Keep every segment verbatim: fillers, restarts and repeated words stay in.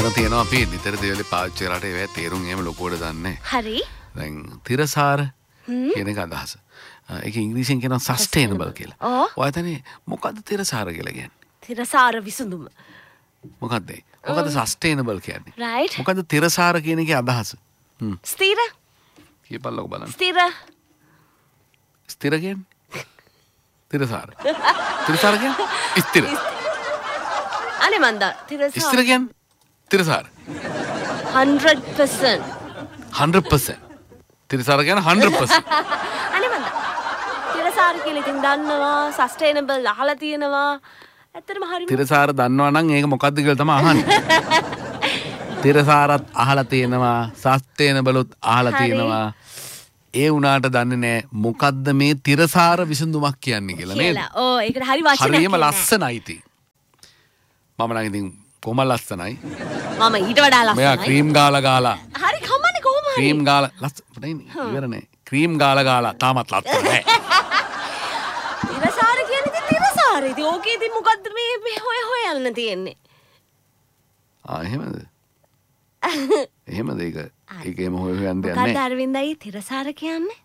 එතන තියෙනවා අපි නිතර දේවල් පාවිච්චි කරලාට ඒවා තේරුම් එහෙම ලොකුවට දන්නේ. හරි. දැන් තිරසාර කියන එක අදහස. ඒක ඉංග්‍රීසියෙන් කියනවා සස්ටේනබල් කියලා. ඔය තනේ මොකද්ද තිරසාර කියලා කියන්නේ? තිරසාර විසඳුම. මොකද්ද? මොකද්ද සස්ටේනබල් කියන්නේ? රයිට්. මොකද්ද තිරසාර කියන එකේ අදහස? හ්ම්. ස්ථිර. කියපල්ලක බලන්න. ස්ථිර. ස්ථිර කියන්නේ? තිරසාර. තිරසාර කියන්නේ? ස්ථිර. අනේ මන්ද තිරසාර. ස්ථිර කියන්නේ? තිරසාර. one hundred percent. one hundred percent. තිරසාර කියන්නේ one hundred percent. අනේ මන්ද තිරසාර කියලා ඉතින් දන්නවා සස්ටේනබල් අහලා තියෙනවා. ඇත්තටම හරිම තිරසාර දන්නවා නම් ඒක මොකද්ද කියලා තමයි අහන්නේ. තිරසාරත් අහලා තියෙනවා සස්ටේනබලුත් අහලා තියෙනවා. ඒ උනාට දන්නේ නැහැ මොකද්ද මේ තිරසාර විසඳුමක් කියන්නේ කියලා නේද? ඕ ඒකට හරි වචනයක්. හරියම ලස්සනයි ඉතින්. මම නම් ඉතින් කොහොම ලස්සනයි. මම ඊට වඩා ලස්සනයි. මෙයා ක්‍රීම් ගාලා ගාලා. හරි කමන්නේ කොහොම හරි. ක්‍රීම් ගාලා ලස්සනයි ඉවරනේ. ක්‍රීම් ගාලා ගාලා තාමත් ලස්සන නෑ. තිරසාර කියන්නේ ඉතින් තිරසාර. ඉතින් ඕකේ ඉතින් මොකද්ද මේ හොය හොයන්න තියෙන්නේ? ආ එහෙමද? එහෙමද ඒක? ඒක එහෙම හොය හොයන්න දෙයක් නෑ. මොකද්ද අරවින්දයි තිරසාර කියන්නේ?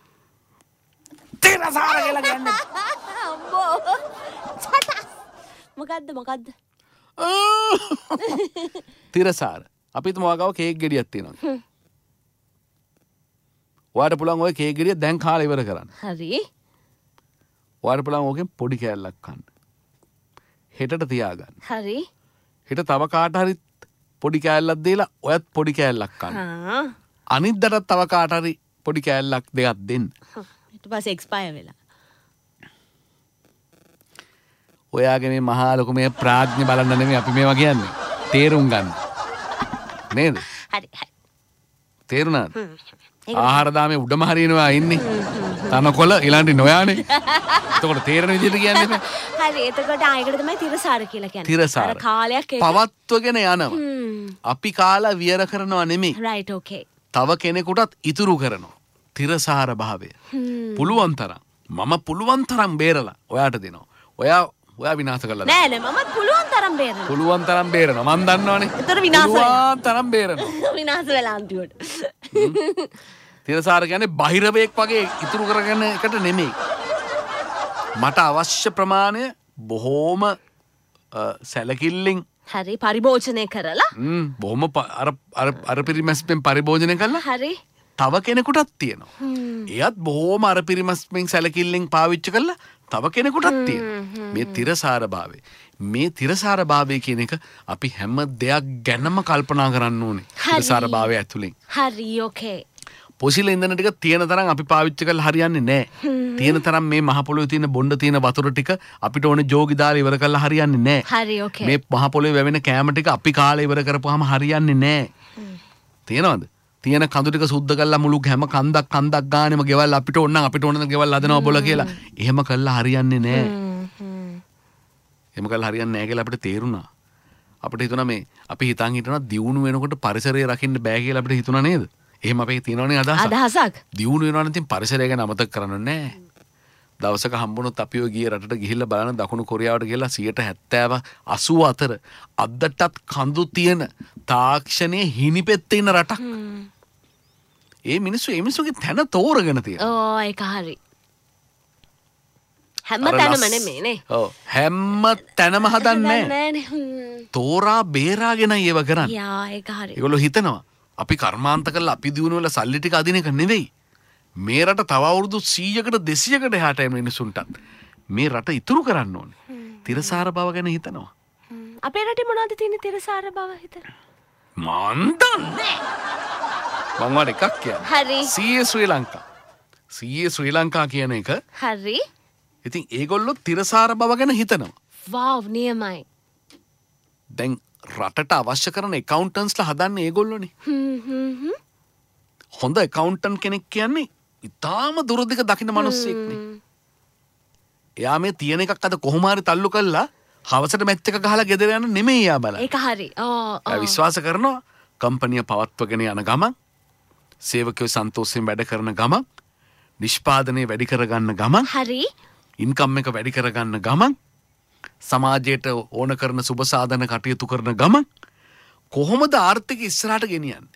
තිරසාර කියලා කියන්නේ. අම්බෝ. මොකද්ද මොකද්ද? තිරසාර. අපි හිතමු ඔයාගාව කේක් ගෙඩියක් තියෙනවා. ඔයාට පුළුවන් ඔය කේක් ගෙඩිය දැන් කාලා ඉවර කරන්න. හරි. ඔයාට පුළුවන් ඕකෙන් පොඩි කෑල්ලක් කන්න. හෙටට තියාගන්න. හරි. හෙට තව කාට හරි පොඩි කෑල්ලක් දීලා ඔයත් පොඩි කෑල්ලක් කන්න. හා. අනිද්දාට තව කාට හරි පොඩි කෑල්ලක් දෙකක් දෙන්න. ඊට පස්සේ එක්ස්පයර් වෙලා. ඔයාගේ මේ මහා ලොකු මේ ප්‍රඥ බලන්න නෙමෙයි අපි මේවා කියන්නේ. තේරුම් ගන්න. නේද? හරි හරි. තේරුණාද? ආහාර දාමේ උඩම හරියනවා ඉන්නේ. තනකොළ ඊළඟට නොයානේ. එතකොට තේරෙන විදිහට කියන්නේ නැහැ. හරි එතකොට ආයකට තමයි තිරසාර කියලා කියන්නේ. තිරසාර. අර කාලයක් ඒක. පවත්වගෙන යනවා. අපි කාලා වියර කරනවා නෙමෙයි. රයිට් ඕකේ. තව කෙනෙකුටත් ඉතුරු කරනවා. තිරසාර භාවය. පුළුවන් තරම් මම පුළුවන් තරම් බේරලා ඔයාට දෙනවා. ඔයා ඔයා විනාශ කරලා නෑ නෑ මමත් පුළුවන් තරම් බේරනවා. පුළුවන් තරම් බේරනවා. මම දන්නවනේ. ඒතර විනාශ වෙලා. පුළුවන් තරම් බේරනවා. විනාශ වෙලා අන්තිමට. තිරසාර කියන්නේ බහිරවයක් වගේ ඉතුරු කරගෙන එකට නෙමෙයි. මට අවශ්‍ය ප්‍රමාණය බොහෝම සැලකිල්ලෙන් හරි පරිභෝජනය කරලා හ්ම් බොහොම අර අර අර පිරිමැස්මෙන් පරිභෝජනය කළා. හරි. තව කෙනෙකුටත් තියෙනවා. එයත් බොහොම අර පිරිමැස්මෙන් සැලකිල්ලෙන් පාවිච්චි කළා. තව කෙනෙකුටත් තියෙනවා. මේ තිරසාර භාවය. මේ තිරසාර භාවය කියන එක අපි හැම දෙයක් ගැනම කල්පනා කරන්න ඕනේ. තිරසාර භාවය ඇතුලෙන්. හරි ඕකේ. පොසිල ඉන්ධන ටික තියෙන තරම් අපි පාවිච්චි කරලා හරියන්නේ නැහැ. තියෙන තරම් මේ මහ පොළොවේ තියෙන බොණ්ඩ තියෙන වතුර ටික අපිට ඕනේ ජෝගි දාලා ඉවර කරලා හරියන්නේ නැහැ. හරි ඕකේ. මේ මහ පොළොවේ වැවෙන කෑම ටික අපි කාලා ඉවර කරපුවාම හරියන්නේ නැහැ. තේනවද? තියෙන කඳු ටික සුද්ධ කරලා මුළු හැම කන්දක් කන්දක් ගානෙම ගෙවල් අපිට ඕන නම් අපිට ඕන නම් ගෙවල් හදනවා බොල කියලා. එහෙම කළා හරියන්නේ නැහැ. එහෙම කළා හරියන්නේ නැහැ කියලා අපිට තේරුණා. අපිට හිතුණා මේ අපි හිතන් හිටනවා දියුණු වෙනකොට පරිසරය රකින්න බෑ කියලා අපිට හිතුණා නේද? එහෙම අපේ තියෙනවනේ අදහසක්. අදහසක්. දියුණු වෙනවා නම් ඉතින් පරිසරය ගැන අමතක කරන්න නෑ. දවසක හම්බුනොත් අපි ඔය ගිය රටට ගිහිල්ලා බලන දකුණු කොරියාවට ගිහලා සියයට හැත්තෑව අසූ අතර අද්දටත් කඳු තියෙන තාක්ෂණයේ හිනිපෙත්තේ ඉන්න රටක්. ඒ මිනිස්සු ඒ මිනිස්සුගේ තැන තෝරගෙන තියෙනවා. ඕ ඒක හරි. හැම තැනම නෙමෙයි නේ. ඔව් හැම තැනම හදන්නේ නෑ. තෝරා බේරාගෙනයි ඒව කරන්නේ. යා ඒක හරි. ඒගොල්ලෝ හිතනවා අපි කර්මාන්ත කරලා අපි දිනු වල සල්ලි ටික අදින එක නෙවෙයි. මේ රට තව අවුරුදු සීයකට දෙසීයකට එහාට යන මිනිසුන්ටත් මේ රට ඉතුරු කරන්න ඕනේ. තිරසාර බව ගැන හිතනවා. අපේ රටේ මොනවද තියෙන්නේ තිරසාර බව හිතන? මන් දන්නේ. මම වල එකක් කියන්නේ. හරි. සී ඒ ශ්‍රී ලංකා. සී ඒ ශ්‍රී ලංකා කියන එක. හරි. ඉතින් ඒගොල්ලෝ තිරසාර බව ගැන හිතනවා. වාව් නියමයි. දැන් රටට අවශ්‍ය කරන එකවුන්ටන්ස්ලා හදන්නේ ඒගොල්ලෝනේ. හ්ම් හ්ම් හ්ම්. හොඳ එකවුන්ටන්ට් කෙනෙක් කියන්නේ ඉතාම දුරදිග දකින්න මිනිස්සෙක්නේ. එයා මේ තියෙන එකක් අද කොහොම හරි තල්ලු කළා හවසට මැච් එක ගහලා ගෙදර යන නෙමෙයි එයා බලන්නේ. ඒක හරි. ඕ එයා විශ්වාස කරනවා කම්පැනි පවත්වගෙන යන ගමන් සේවකයෝ සන්තෝෂයෙන් වැඩ කරන ගමන් නිෂ්පාදනය වැඩි කරගන්න ගමන් හරි. ඉන්කම් එක වැඩි කරගන්න ගමන් සමාජයට ඕන කරන සුබ සාධන කටයුතු කරන ගමන් කොහොමද ආර්ථික ඉස්සරහට ගෙනියන්නේ?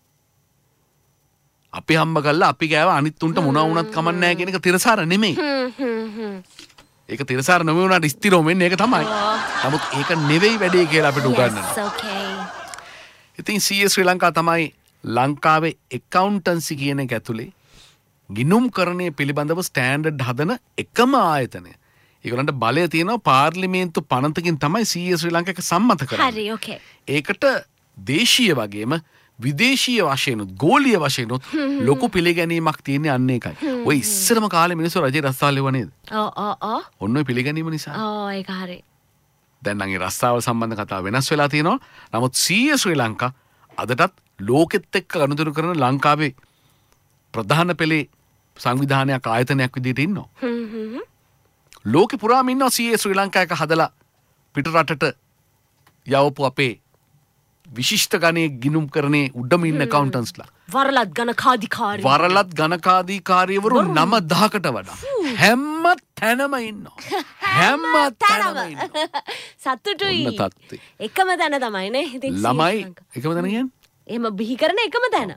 අපි හම්බ කරලා අපි ගෑව අනිත් උන්ට මොනවා වුණත් කමක් නැහැ කියන එක තිරසාර නෙමෙයි. ඒක තිරසාර නෙමෙයි උනාට ස්ථිරව මෙන්න ඒක තමයි. නමුත් ඒක නෙවෙයි වැඩේ කියලා අපිට උගන්වනවා. ඉතින් සී ඒ ශ්‍රී ලංකා තමයි ලංකාවේ එකවුන්ටන්සි කියන එක ඇතුලේ ගිණුම්කරණය පිළිබඳව ස්ටෑන්ඩඩ් හදන එකම ආයතනය. ඒගොල්ලන්ට බලය තියෙනවා පාර්ලිමේන්තු පනතකින් තමයි සී ඒ ශ්‍රී ලංකාව සම්මත කරන්නේ. හරි ඕකේ. ඒකට දේශීය වගේම විදේශීය වශයෙන් ගෝලීය වශයෙන් ලොකු පිළිගැනීමක් තියෙන්නේ අන්න ඒකයි. ඔය ඉස්සරම කාලේ මිනිස්සු රජේ රස්සාවල් ලෙව නේද? ඔව් ඔව් ඔව්. ඔන්න ඔය පිළිගැනීම නිසා. ඔව් ඒක හරි. දැන් නම් ඒ රස්සාවල් සම්බන්ධ කතාව වෙනස් වෙලා තියෙනවා. නමුත් සී ඒ ශ්‍රී ලංකා අදටත් ලෝකෙත් එක්ක ගනුදෙනු කරන ලංකාවේ ප්‍රධාන පෙළේ සංවිධානයක් ආයතනයක් විදිහට ඉන්නවා. ලෝකෙ පුරාම ඉන්නවා සී ඒ ශ්‍රී ලංකා එක හදලා පිට රටට යවපු අපේ විශිෂ්ට ගණයේ ගිණුම් කරන්නේ උඩම ඉන්න accountants-ලා. වරලත් ගණකාධිකාරී. වරලත් ගණකාධිකාරීවරු නම දහකට වඩා හැම තැනම ඉන්නවා. හැම තැනම ඉන්නවා. සතුටුයි. ඔන්න තත්ත්වය. එකම තැන තමයි නේ. ඉතින් ළමයි එකම තැන කියන්නේ? එහෙම බිහි කරන එකම තැන.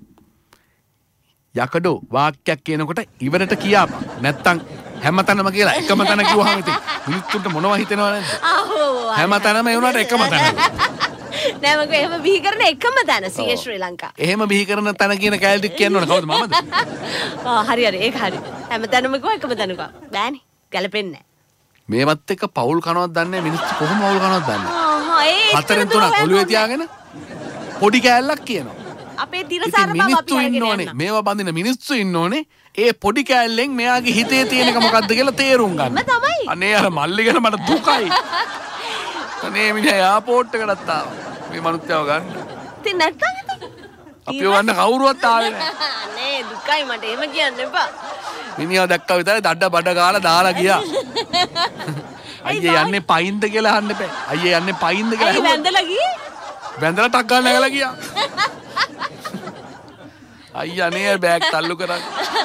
යකඩෝ වාක්‍යයක් කියනකොට ඉවරට කියාපන්. නැත්තම් හැමතැනම කියලා එකම තැන කිව්වහම ඉතින් මිනිස්සුන්ට මොනව හිතෙනව නැද්ද? ආහෝ. හැමතැනම ඒ වුණාට එකම තැන. නෑ මගේ එහෙම බිහි කරන එකම තැන සී ඒ ශ්‍රී ලංකා. එහෙම බිහි කරන තැන කියන කැලේ ටික කියන්න ඕන කවුද මමද? ආ හරි හරි ඒක හරි. හැමතැනම කිව්වා එකම තැන කිව්වා. බෑනේ. ගැලපෙන්නේ නෑ. මේවත් එක්ක පවුල් කනවත් දන්නේ නැහැ මිනිස්සු කොහොම පවුල් කනවත් දන්නේ නැහැ. ආහා ඒ හතරෙන් තුනක් ඔළුවේ තියාගෙන පොඩි කෑල්ලක් කියනවා. අපේ තිරසාර බව අපි අරගෙන යනවා. මේවා බඳින මිනිස්සු ඉන්න ඕනේ. ඒ පොඩි කෑල්ලෙන් මෙයාගේ හිතේ තියෙන එක මොකද්ද කියලා තේරුම් ගන්න. මම තමයි. අනේ අර මල්ලි ගැන මට දුකයි. අනේ මිනිහා එයාපෝට් එකටත් ආවා. මේ මනුස්සයව ගන්න. ඉතින් නැත්තම් ඉතින් අපිව ගන්න කවුරුවත් ආවේ නැහැ. නේ දුකයි මට එහෙම කියන්න එපා. මිනිහා දැක්කා විතරයි දඩ බඩ ගාලා දාලා ගියා. අයියේ යන්නේ පයින්ද කියලා අහන්න එපා. අයියේ යන්නේ පයින්ද කියලා ඇයි වැඳලා ගියේ? වැඳලා ටක් ගන්න නැගලා ගියා. අයියා නේ බෑග් තල්ලු කරන්.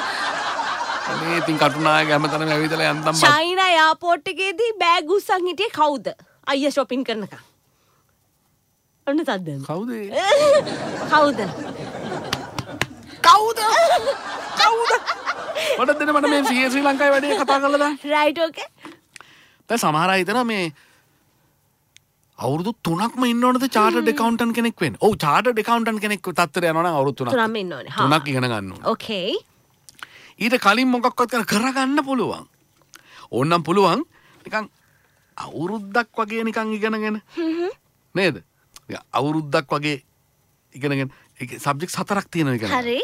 අනේ ඉතින් කටුනායක හැමතැනම ඇවිදලා යන්තම් බා. චයිනා එයාපෝට් එකේදී බෑග් උස්සන් හිටියේ කවුද? අයියා shopping කරනකම්. ඔන්න තද්දෙන්. කවුද? කවුද? කවුද? කවුද? මොකටද දෙන මට මේ සී ඒ ශ්‍රී ලංකාවේ වැඩේ කතා කරලා දාන්න. රයිට් ඕකේ. දැන් සමහර අය හිතනවා මේ අවුරුදු තුනක්ම ඉන්න ඕනද චාටර්ඩ් ඇකවුන්ටන්ට් කෙනෙක් වෙන්න. ඔව් චාටර්ඩ් ඇකවුන්ටන්ට් කෙනෙක් තත්ත්වයට යනවා නම් අවුරුදු තුනක්. තුනක්ම ඉන්න ඕනේ. හා. තුනක් ඉගෙන ගන්න ඕනේ. ඕකේ. ඊට කලින් මොකක්වත් කරන්න කරගන්න පුළුවන්. ඕන්නම් පුළුවන් නිකන් අවුරුද්දක් වගේ නිකන් ඉගෙනගෙන. නේද? අවුරුද්දක් වගේ ඉගෙනගෙන ඒක සබ්ජෙක්ට්ස් හතරක් තියෙනවා ඉගෙන. හරි.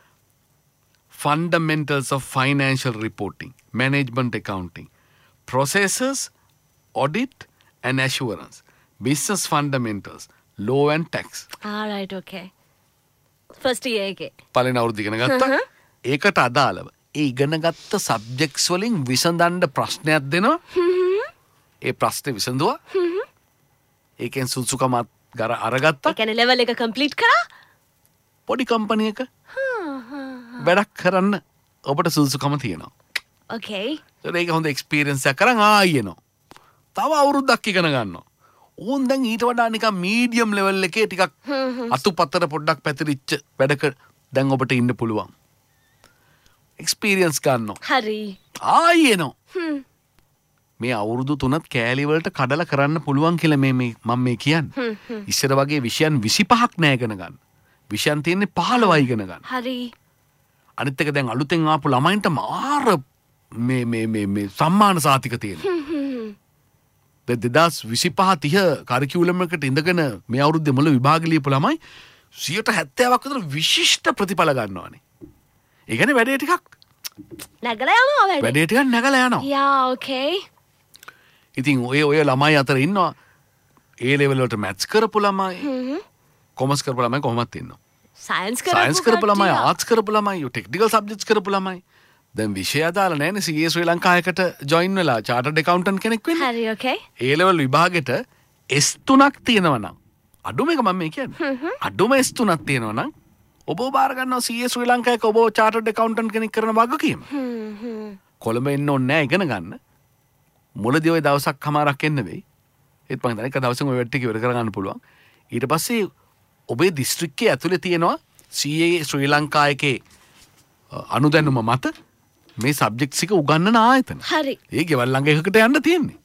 Fundamentals of Financial Reporting, Management Accounting, Processes, Audit and Assurance, Business Fundamentals, Law and Tax. All right, okay. First year එකේ. පළවෙනි අවුරුද්ද ඉගෙන ගත්තා. ඒකට අදාළව ඒ ඉගෙනගත්ත සබ්ජෙක්ට්ස් වලින් විසඳන්න ප්‍රශ්නයක් දෙනවා. ඒ ප්‍රශ්නේ විසඳුවා. ඒකෙන් සුසුකමත් ගර අරගත්තා. ඒ කියන්නේ ලෙවල් එක කම්ප්ලීට් කරා. පොඩි කම්පැනි එක වැඩක් කරන්න ඔබට සුසුකම තියෙනවා. Okay. ඒක හොඳ එක්ස්පීරියන්ස් එකක් කරන් ආයෙනවා. තව අවුරුද්දක් ඉගෙන ගන්නවා. ඕන් දැන් ඊට වඩා නිකන් මීඩියම් ලෙවල් එකේ ටිකක් අතුපතර පොඩ්ඩක් පැතිරිච්ච වැඩක දැන් ඔබට ඉන්න පුළුවන්. එක්ස්පීරියන්ස් ගන්නවා. හරි. ආයෙනවා. මේ අවුරුදු තුනත් කෑලි වලට කඩලා කරන්න පුළුවන් කියලා මේ මේ මම මේ කියන්නේ. ඉස්සර වගේ විෂයන් විසිපහක් නෑ ඉගෙන ගන්න. විෂයන් තියෙන්නේ පහළොවයි ඉගෙන ගන්න. හරි. අනිත් එක දැන් අලුතෙන් ආපු ළමයින්ට මාර මේ මේ මේ මේ සම්මාන සාතික තියෙනවා. දැන් දෙදාස් විසිපහ තිහ කරිකියුලම් එකට ඉඳගෙන මේ අවුරුද්දේ මුල විභාග ලියපු ළමයි සියයට හැත්තෑවක් විතර විශිෂ්ට ප්‍රතිඵල ගන්නවානේ. ඒ කියන්නේ වැඩේ ටිකක් නැගලා යනවා වැඩේ. වැඩේ ටිකක් නැගලා යනවා. යා ඕකේ. ඉතින් ඔය ඔය ළමයි අතර ඉන්නවා ඒ ලෙවල් වලට මැත්ස් කරපු ළමයි, කොමර්ස් කරපු ළමයි කොහොමත් ඉන්නවා. සයන්ස් කරපු සයන්ස් කරපු ළමයි, ආර්ට්ස් කරපු ළමයි, ටෙක්නිකල් සබ්ජෙක්ට්ස් කරපු ළමයි. දැන් විෂය අදාළ නැහැනේ සී ඒ ශ්‍රී ලංකාවකට ජොයින් වෙලා චාටර්ඩ් ඇකවුන්ටන්ට් කෙනෙක් වෙන්න. හරි ඕකේ. ඒ ලෙවල් විභාගෙට එස් තුනක් තියෙනවා නම් අඩුම එක මම මේ කියන්නේ. අඩුම එස් තුනක් තියෙනවා නම් ඔබ බාර ගන්නවා සී ඒ ශ්‍රී ලංකාවක ඔබ චාටර්ඩ් ඇකවුන්ටන්ට් කෙනෙක් කරන වගකීම. කොළඹ එන්න ඕනේ නැහැ ඉගෙන ගන්න. මුලදී ওই දවසක් හමාරක් එන්න වෙයි. ඒත් මම හිතන්නේ එක දවසෙම ওই වැඩ ටික ඉවර කරගන්න පුළුවන්. ඊට පස්සේ ඔබේ දිස්ත්‍රික්කයේ ඇතුලේ තියෙනවා C A ශ්‍රී ලංකා එකේ අනුදැනුම මත මේ සබ්ජෙක්ට්ස් එක උගන්වන ආයතන. හරි. ඒ ගෙවල් ළඟ එකකට යන්න තියෙන්නේ.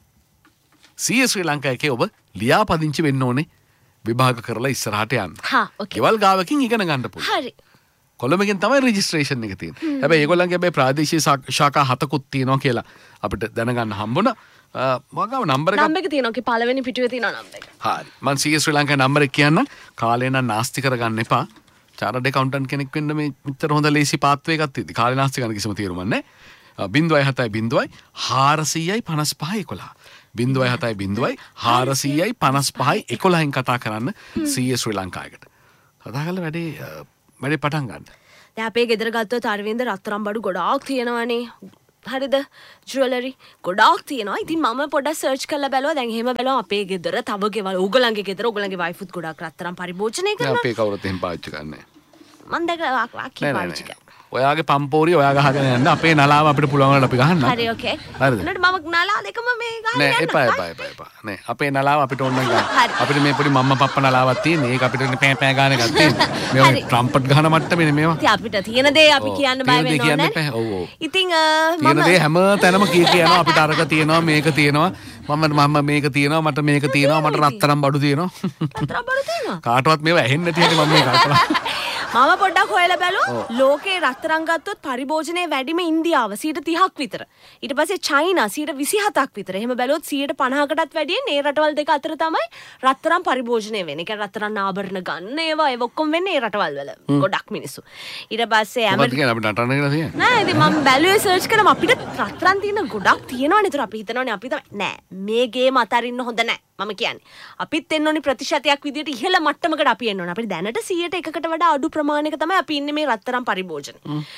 C A ශ්‍රී ලංකා එකේ ඔබ ලියාපදිංචි වෙන්න ඕනේ විභාග කරලා ඉස්සරහට යන්න. හා ඕකේ. ගෙවල් ගාවකින් ඉගෙන ගන්න පුළුවන්. හරි. කොළඹකින් තමයි රෙජිස්ට්‍රේෂන් එක තියෙන්නේ. හැබැයි ඒගොල්ලන්ගේ හැබැයි ප්‍රාදේශීය ශාඛා හතකුත් තියෙනවා කියලා අපිට දැනගන්න හම්බුණා. මගාව නම්බර එක නම්බර එක තියෙනවා. ඔකේ පළවෙනි පිටුවේ තියෙනවා නම්බර එක. හරි. මම C A ශ්‍රී ලංකාවේ නම්බර එක කියන්න. කාලේ නම් නාස්ති කරගන්න එපා. චාර්ටඩ් ඇකවුන්ටන්ට් කෙනෙක් වෙන්න මේ මෙච්චර හොඳ ලේසි පාත්වේ එකක් තියෙදි. කාලේ නාස්ති කරන්න කිසිම තීරුමක් නැහැ. බිංදුවයි හතයි බිංදුවයි හාරසීයයි පනස් පහයි එකොළහ. බිංදුවයි හතයි බිංදුවයි හාරසීයයි පනස් පහයි එකොළහෙන් කතා කරන්න C A ශ්‍රී ලංකාවකට. කතා කරලා වැඩේ වැඩේ පටන් ගන්න. දැන් අපේ ගෙදර ගත්තොත් අරවින්ද රත්තරන් බඩු ගොඩාක් තියෙනවානේ. හරිද? ජුවලරි ගොඩාක් තියෙනවා. ඉතින් මම පොඩ්ඩක් සර්ච් කරලා බැලුවා. දැන් එහෙම බැලුවා අපේ ගෙදර තව ගෙවල් ඕගොල්ලන්ගේ ගෙදර ඕගොල්ලන්ගේ වයිෆුත් ගොඩාක් රත්තරන් පරිභෝජනය කරනවා. අපේ කවුරුත් එහෙම පාවිච්චි කරන්නේ නැහැ. මම දැකලා වාක්‍ය පාවිච්චි කරනවා. ඔයාගේ පම්පෝරිය ඔයා ගහගෙන යන්න අපේ නලාව අපිට පුළුවන් වල අපි ගහන්න. හරි ඕකේ. හරිද? නේද මම නලා දෙකම මේ ගහන්න නෑ යන්න. එපා එපා එපා එපා. නෑ අපේ නලාව අපිට ඕන ගන්න. අපිට මේ පොඩි මම්මා පප්පා නලාවක් තියෙන. ඒක අපිට පෑ පෑ ගාන එකක් තියෙන. මේ වගේ ට්‍රම්පට් ගහන මට්ටමේ මේවා. ඉතින් අපිට තියෙන දේ අපි කියන්න බය වෙනව නෑ. ඔව් ඔව්. ඉතින් තියෙන දේ හැම තැනම කී කියනවා අපිට අරක තියෙනවා මේක තියෙනවා. මම මම මේක තියෙනවා මට මේක තියෙනවා මට රත්තරන් බඩු තියෙනවා. රත්තරන් බඩු තියෙනවා. කාටවත් මේව ඇහෙන්නේ නැති හැටි මම මේ කල්පනා. මම පොඩ්ඩක් හොයලා බැලුවා ලෝකේ රත්තරන් ගත්තොත් පරිභෝජනයේ වැඩිම ඉන්දියාව සියයට තිහක් විතර. ඊට පස්සේ චයිනා සියයට විසිහතක් විතර. එහෙම බැලුවොත් සියයට පනහකටත් වැඩියෙන් මේ රටවල් දෙක අතර තමයි රත්තරන් පරිභෝජනය වෙන්නේ. ඒ කියන්නේ රත්තරන් ආභරණ ගන්න ඒවා ඒ ඔක්කොම වෙන්නේ මේ රටවල් වල. ගොඩක් මිනිස්සු. ඊට පස්සේ මොකද කියන්නේ අපිට නටන්න කියලා තියෙන්නේ? නෑ ඉතින් මම බැලුවේ සර්ච් කරාම අපිට රත්තරන් තියෙන ගොඩක් තියෙනවනේ. ඒතර අපි හිතනවානේ අපි තමයි නෑ මේ ගේම අතරින්න හොඳ නෑ. මම කියන්නේ අපිත් එන්න ඕනි ප්‍රතිශතයක් විදියට ඉහළ මට්ටමකට අපි එන්න ඕනේ. අපිට දැනට සියයට එකකට වඩා අඩු ප්‍රමාණයක තමයි අපි ඉන්නේ මේ රත්තරන් පරිභෝජන.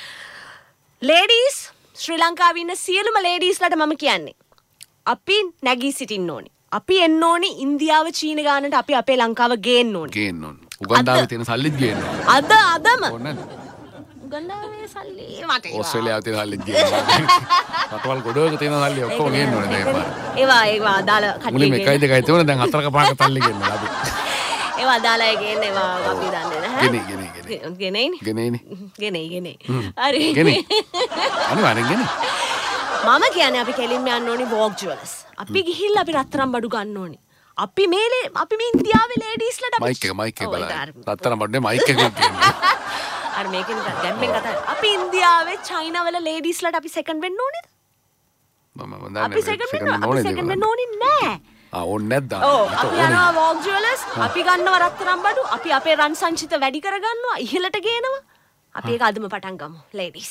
ලේඩීස් ශ්‍රී ලංකාවේ ඉන්න සියලුම ලේඩීස්ලාට මම කියන්නේ අපි නැගී සිටින්න ඕනි. අපි එන්න ඕනි ඉන්දියාව චීන ගානට අපි අපේ ලංකාව ගේන්න ඕනි. ගේන්න ඕනි. උගන්ඩාවේ තියෙන සල්ලිත් ගේන්න ඕනි. අද අදම ඕනේ. උගන්ඩාවේ සල්ලි මට ඕස්ට්‍රේලියාවේ තියෙන සල්ලිත් ගේන්න ඕනි. රටවල් ගොඩක තියෙන සල්ලි ඔක්කොම ගේන්න ඕනේ දැන් පාර. ඒවා ඒවා අදාළ කට්ටිය මුලින්ම එකයි දෙකයි තියෙන දැන් හතරක පහක තල්ලි ගේන්න අපි. ඒවා අදාළ අය ගේන්න ඒවා අපි දන්නේ නැහැ. ගෙනේ ගෙනේ ගෙනේ. ගෙනේනේ. ගෙනේනේ. ගෙනේ ගෙනේ. හරි. ගෙනේ. අනිවාර්යෙන් ගෙනේ. මම කියන්නේ අපි කෙලින්ම යන්න ඕනි වෝක් ජුවලර්ස්. අපි ගිහිල්ලා අපි රත්තරන් බඩු ගන්න ඕනි. අපි මේ අපි මේ ඉන්දියාවේ ලේඩීස්ලාට අපි මයික් එක මයික් එක බලන්න. රත්තරන් බඩුනේ මයික් එකක් තියෙනවා. අර මේකෙන් ගැම්මෙන් කතා. අපි ඉන්දියාවේ චයිනා වල ලේඩීස්ලාට අපි සෙකන්ඩ් වෙන්න ඕනේද? මම මම අපි සෙකන්ඩ් වෙන්න ඕනේ. සෙකන්ඩ් වෙන්න ඕනේ නෑ. ආ ඕනේ නැද්ද? ඔව් අපි යනවා වෝක් ජුවලර්ස්. අපි ගන්නවා රත්තරන් බඩු. අපි අපේ රන් සංචිත වැඩි කරගන්නවා. ඉහළට ගේනවා. අපි ඒක අදම පටන් ගමු ලේඩීස්.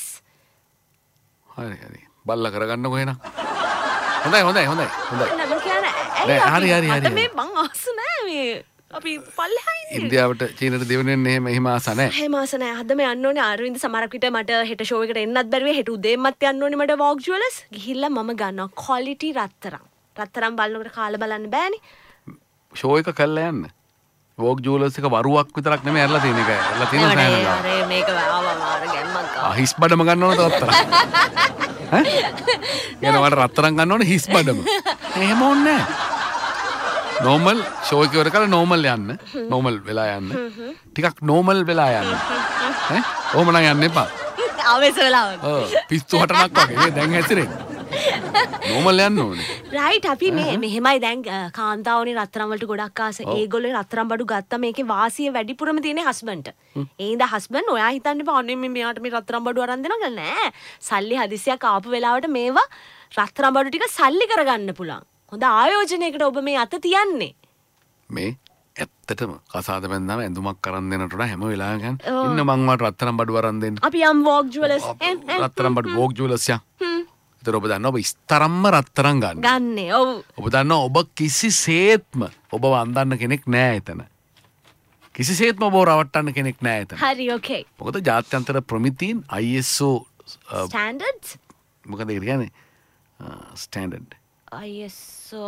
හරි හරි. බල්ලා කරගන්න කොහෙනම්. හොඳයි හොඳයි හොඳයි හොඳයි. නෑ මම කියන්නේ නෑ හරි හරි හරි. මේ මං ආස නෑ මේ අපි පල්ලෙහා ඉන්නේ. ඉන්දියාවට චීනට දෙවෙනියෙන් එහෙම එහෙම ආස නෑ. එහෙම ආස නෑ. අදම යන්න ඕනේ අරවින්ද සමහරක් විට මට හෙට ෂෝ එකට එන්නත් බැරි වෙයි. හෙට උදේමත් යන්න ඕනේ මට වෝක් ජුවලර්ස්. ගිහිල්ලා මම ගන්නවා ක්වොලිටි රත්තරන්. රත්තරන් බලනකොට කාලා බලන්න බෑනේ. ෂෝ එක කළා යන්න. වෝක් ජුවලර්ස් එක වරුවක් විතරක් නෙමෙයි ඇරලා තියෙන එක. ඇරලා තියෙන සෑහෙන. අර මේක ආවා මාර ගැම්මක් ආවා. ආ හිස් බඩම ගන්න ඕන තවත්තර. ඈ? යන වල රත්තරන් ගන්න ඕනේ හිස් බඩම. එහෙම ඕනේ නෑ. නෝමල් ෂෝ එක ඉවර කරලා නෝමල් යන්න. නෝමල් වෙලා යන්න. ටිකක් නෝමල් වෙලා යන්න. ඈ? ඕම නම් යන්න එපා. ආවෙස වෙලාවක. ඔව් පිස්සු හටනක් වගේ දැන් ඇතිරෙන්නේ. නෝමල් යන්න ඕනේ. රයිට් අපි මේ මෙහෙමයි දැන් කාන්තාවනේ රත්තරන් වලට ගොඩක් ආස. ඒගොල්ලෝ රත්තරන් බඩු ගත්තා මේකේ වාසිය වැඩිපුරම තියෙන්නේ හස්බන්ඩ්ට. ඒ හින්දා හස්බන්ඩ් ඔයා හිතන්න එපා අනේ මේ මෙයාට මේ රත්තරන් බඩු අරන් දෙනවා කියලා නෑ. සල්ලි හදිසියක් ආපු වෙලාවට මේවා රත්තරන් බඩු ටික සල්ලි කරගන්න පුළුවන්. හොඳ ආයෝජනයකට ඔබ මේ අත තියන්නේ. මේ ඇත්තටම කසාද බැන්දාම ඇඳුමක් අරන් දෙන්නට වඩා හැම වෙලාවකම ඉන්න මං වට රත්තරන් බඩු අරන් දෙන්න. අපි යම් වෝක් ජුවලර්ස් රත්තරන් බඩු වෝක් ජුවලර්ස් යා. ඒතර ඔබ දන්නවා ඔබ ඉස්තරම්ම රත්තරන් ගන්න. ගන්නේ. ඔව්. ඔබ දන්නවා ඔබ කිසිසේත්ම ඔබ වන්දන්න කෙනෙක් නෑ එතන. කිසිසේත්ම ඔබ රවට්ටන්න කෙනෙක් නෑ එතන. හරි ඕකේ. මොකද ජාත්‍යන්තර ප්‍රමිතීන් I S O ස්ටෑන්ඩඩ්ස් මොකද ඒ කියන්නේ ස්ටෑන්ඩඩ් I S O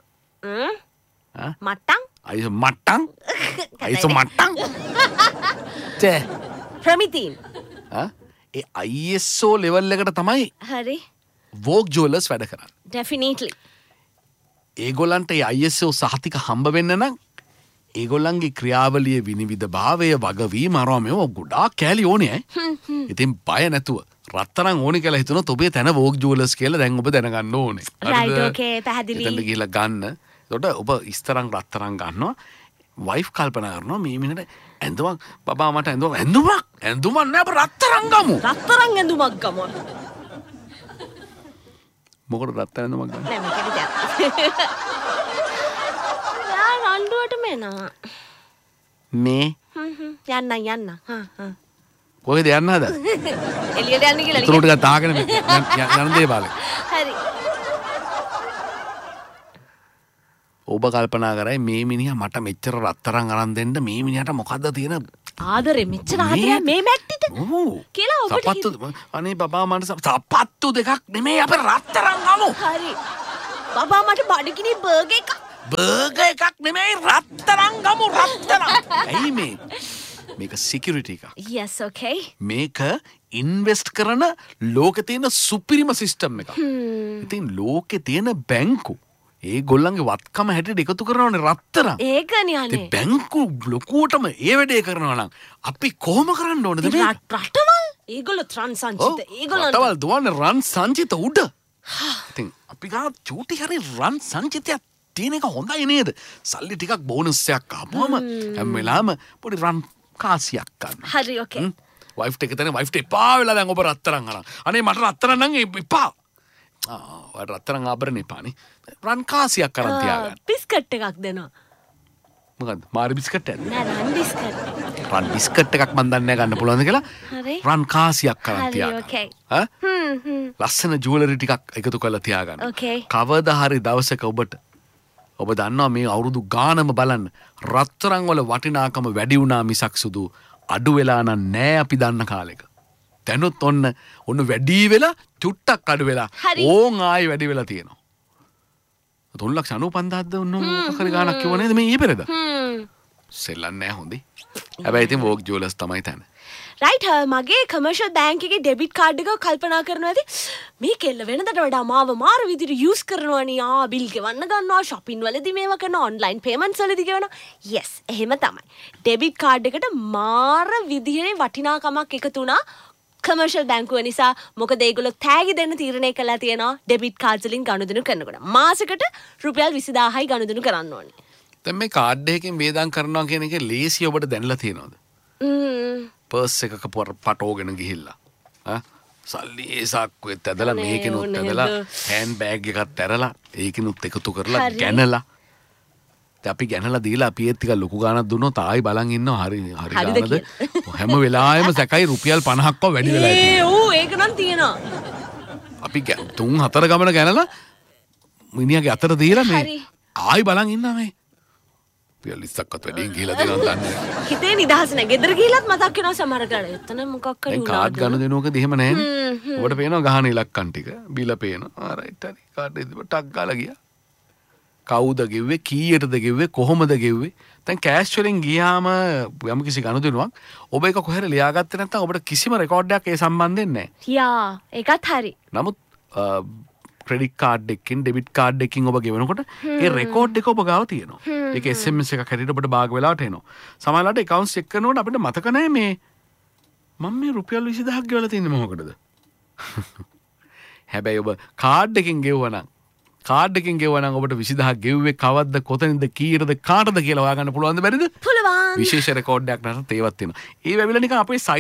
මට්ටම් I S O මට්ටම් I S O මට්ටම් තේ ප්‍රමිතීන් ආ ඒ I S O ලෙවල් එකට තමයි හරි වෝක් ජුවලර්ස් වැඩ කරන්නේ. ඩෙෆිනිට්ලි. ඒගොල්ලන්ට ඒ I S O සහතික හම්බ වෙන්න නම් ඒගොල්ලන්ගේ ක්‍රියාවලිය විනිවිද භාවය වගවීම අරවා මේවා ගොඩාක් කෑලි ඕනේ ඈ. ඉතින් බය නැතුව රත්තරන් ඕනේ කියලා හිතුනොත් ඔබේ තැන වෝග් ජුවලර්ස් කියලා දැන් ඔබ දැනගන්න ඕනේ. right okay පැහැදිලි. එතනට ගිහලා ගන්න. එතකොට ඔබ ඉස්තරම් රත්තරන් ගන්නවා. වයිෆ් කල්පනා කරනවා මේ මිනිහට ඇඳුමක් බබා මට ඇඳුමක් ඇඳුමක් ඇඳුමක් නෑ අප රත්තරන් ගමු. රත්තරන් ඇඳුමක් ගමු. මොකටද රත්තරන් ඇඳුමක් ගන්න? නෑ මේක දෙයක්. යා රණ්ඩුවට මෙනවා. මේ යන්න යන්න. හා හා. කොහෙද යන්න හදා? එළියට යන්න කියලා. උතුරු ටිකක් දාගෙන යන්න දේ බාලේ. හරි. ඔබ කල්පනා කරයි මේ මිනිහා මට මෙච්චර රත්තරන් අරන් දෙන්න මේ මිනිහට මොකද්ද තියෙන ආදරේ මෙච්චර ආදරේ මේ මැට්ටිට කියලා ඔබට සපත්තු අනේ බබා මට සපත්තු දෙකක් නෙමෙයි අපේ රත්තරන් ගමු. හරි. බබා මට බඩගිනි බර්ගර් එකක්. බර්ගර් එකක් නෙමෙයි රත්තරන් ගමු රත්තරන්. ඇයි මේ මේක සිකියුරිටි එක. yes okay. මේක ඉන්වෙස්ට් කරන ලෝකේ තියෙන සුපිරිම සිස්ටම් එකක්. ඉතින් ලෝකේ තියෙන බැංකු ඒ ගොල්ලන්ගේ වත්කම හැටියට එකතු කරනවනේ රත්තරන්. ඒකනේ අනේ. ඒ බැංකු ලොකුවටම ඒ වැඩේ කරනවා නම් අපි කොහොම කරන්න ඕනද මේ? රටවල් ඒගොල්ලෝ රන් සංචිත ඒගොල්ලෝ රටවල් දුවන්නේ රන් සංචිත උඩ. ඉතින් අපි ගා චූටි හරි රන් සංචිතයක් තියෙන එක හොඳයි නේද? සල්ලි ටිකක් බෝනස් එකක් ආපුවම හැම වෙලාවෙම පොඩි රන් කාසියක් ගන්න. හරි okay. වයිෆ් එක තනේ වයිෆ්ට එපා වෙලා දැන් ඔබ රත්තරන් අරන්. අනේ මට රත්තරන් නම් එපා. ආ ඔයාලට රත්තරන් ආභරණ එපානේ. රන් කාසියක් අරන් තියාගන්න. බිස්කට් එකක් දෙනවා. මොකද්ද? මාරි බිස්කට් එකක්ද? නෑ රන් බිස්කට්. රන් බිස්කට් එකක් මන් දන්නේ නැහැ ගන්න පුළුවන්ද කියලා. හරි. රන් කාසියක් අරන් හරි තියාගන්න. okay. ඈ? හ්ම් හ්ම්. ලස්සන ජුවලරි ටිකක් එකතු කරලා තියාගන්න. okay. කවදා හරි දවසක ඔබට ඔබ දන්නවා මේ අවුරුදු ගානම බලන්න රත්තරන් වල වටිනාකම වැඩි වුණා මිසක් සුදු අඩු වෙලා නෑ අපි දන්න කාලෙක. දැනුත් ඔන්න ඔන්න වැඩි වෙලා චුට්ටක් අඩු වෙලා ඕන් ආයි වැඩි වෙලා තියෙනවා. තුන් ලක්ෂ අනූ පන්දාහක්ද ඔන්න මොකක් හරි ගාණක් කිව්ව නේද මේ ඊපෙරේද? හ්ම්. සෙල්ලන්නේ නෑ හොඳේ. හැබැයි ඉතින් වෝග් ජුවලර්ස් තමයි තන. රයිට් මගේ කමර්ෂල් බැංක් එකේ ඩෙබිට් කාඩ් එක කල්පනා කරනවා ඇති මේ කෙල්ල වෙනදට වඩා මාව මාර විදිහට යූස් කරනවනේ ආ බිල් ගෙවන්න ගන්නවා shopping වලදී මේවා කරනවා online payments වලදී ගෙවනවා yes එහෙම තමයි ඩෙබිට් කාඩ් එකට මාර විදිහේ වටිනාකමක් එකතු වුණා කමර්ෂල් බැංකුව නිසා මොකද ඒගොල්ලෝ තෑගි දෙන්න තීරණය කළා තියෙනවා ඩෙබිට් කාඩ් වලින් ගනුදෙනු කරනකොට මාසෙකට රුපියල් විසිදාහයි ගනුදෙනු කරන්න ඕනේ දැන් මේ කාඩ් එකකින් වේදම් කරනවා කියන එක ලේසි ඔබට දැනලා තියෙනවද පර්ස් එකක පටෝගෙන ගිහිල්ලා ඈ සල්ලි ඒ සාක්කුවෙත් ඇදලා මේකෙනුත් ඇදලා හෑන්ඩ් බෑග් එකත් ඇරලා ඒකිනුත් එකතු කරලා ගැනලා දැන් අපි ගැනලා දීලා අපි ඒත් ටික ලොකු ගාණක් දුන්නොත් ආයි බලන් ඉන්නවා හරි හරි ගානද හැම වෙලාවෙම සැකයි රුපියල් පනහක්ව වැඩි වෙලා ඒ ඌ ඒක නම් තියෙනවා අපි තුන් හතර ගමන ගැනලා මිනිහාගේ අතට දීලා මේ ආයි බලන් ඉන්නවා මේ ලිස්සක්වත් වැඩියෙන් ගිහිලා දෙනවා දන්නේ. හිතේ නිදහස නැහැ. ගෙදර ගිහිලත් මතක් වෙනවා සමහර කාලේ. එතන මොකක් හරි වුණා. කාඩ් ගනුදෙනුවකදී එහෙම නැහැනේ. ඔබට පේනවා ගහන ඉලක්කම් ටික. බිල පේනවා. ආ රයිට් හරි. කාඩ් එක ටක් ගාලා ගියා. කවුද ගෙව්වේ? කීයටද ගෙව්වේ? කොහොමද ගෙව්වේ? දැන් කෑෂ් වලින් ගියාම යම් කිසි ගනුදෙනුවක් ඔබ ඒක කොහෙර ලියාගත්තේ නැත්නම් ඔබට කිසිම රෙකෝඩ් එකක් ඒ සම්බන්ධයෙන් නැහැ. යා ඒකත් හරි. නමුත් ක්‍රෙඩිට් කාඩ් එකකින් ඩෙබිට් කාඩ් එකකින් ඔබ ගෙවනකොට ඒ රෙකෝඩ් එක ඔබ ගාව තියෙනවා. ඒක එස් එම් එස් එකක් හැටියට ඔබට භාග වෙලාවට එනවා. සමහරවිට accounts check කරනකොට අපිට මතක නැහැ මේ මම මේ රුපියල් විසිදහක් ගෙවලා තින්නේ මොකටද? හැබැයි ඔබ කාඩ් එකකින් ගෙවුවා නම් කාඩ් එකකින් ගෙවුවා නම් ඔබට විසිදහක් ගෙව්වේ කවද්ද කොතනින්ද කීයටද කාටද කියලා හොයාගන්න පුළුවන්ද බැරිද? පුළුවන්. විශේෂ රෙකෝඩ් එකක් නැත්නම් ඒවත් තියෙනවා. ඒ වෙවිලා නිකන් අපේ